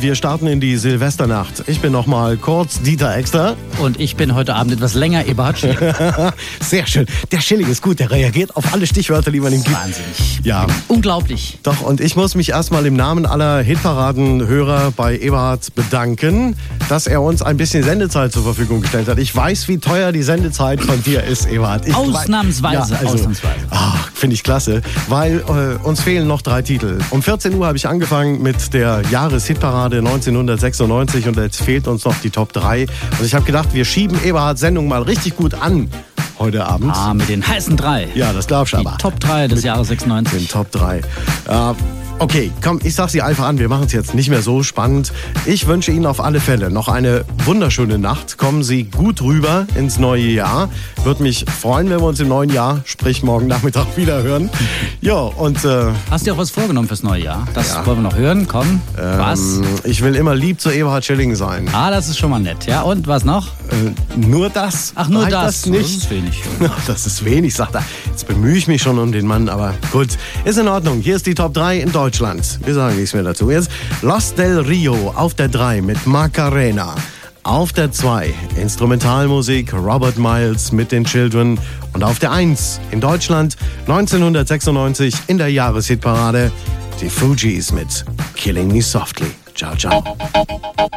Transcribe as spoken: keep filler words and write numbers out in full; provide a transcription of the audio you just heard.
wir starten in die Silvesternacht. Ich bin nochmal kurz Dieter Extra. Und ich bin heute Abend etwas länger Eberhard Schilling. Sehr schön. Der Schilling ist gut, der reagiert auf alle Stichwörter, die man ihm gibt. Wahnsinnig. Ja. Unglaublich. Doch, und ich muss mich erstmal im Namen aller Hitparaden-Hörer bei Eberhard bedanken, dass er uns ein bisschen Sendezeit zur Verfügung gestellt hat. Ich weiß, wie teuer die Sendezeit von dir ist, Eberhard. Ich Ausnahmsweise, ja, also, ausnahmsweise. Ach, finde ich klasse, weil äh, uns fehlen noch drei Titel. Um vierzehn Uhr habe ich angefangen mit der Jahreshitparade neunzehnhundertsechsundneunzig und jetzt fehlt uns noch die Top drei. Und ich habe gedacht, wir schieben Eberhards Sendung mal richtig gut an heute Abend. Ah, mit den heißen drei. Ja, das glaubst du aber. Die Top drei des mit Jahres sechsundneunzig. Den Top drei. Äh, Okay, komm, ich sag sie einfach an, wir machen es jetzt nicht mehr so spannend. Ich wünsche Ihnen auf alle Fälle noch eine wunderschöne Nacht. Kommen Sie gut rüber ins neue Jahr. Würde mich freuen, wenn wir uns im neuen Jahr, sprich morgen Nachmittag, wieder hören. Ja, und... Äh, Hast du dir auch was vorgenommen fürs neue Jahr? Das ja. wollen wir noch hören. Komm, ähm, was? Ich will immer lieb zu Eberhard Schilling sein. Ah, das ist schon mal nett. Ja, und was noch? Äh, nur das. Ach, nur Reicht das? das nicht? Das ist wenig. Das ist wenig, sagt er. Jetzt bemühe ich mich schon um den Mann, aber gut. Ist in Ordnung. Hier ist die Top drei in Deutschland. Wir sagen nichts mehr dazu. Jetzt Los del Rio auf der drei mit Macarena. Auf der zwei Instrumentalmusik Robert Miles mit den Children. Und auf der eins in Deutschland neunzehnhundertsechsundneunzig in der Jahreshitparade die Fugees mit Killing Me Softly. Ciao, ciao.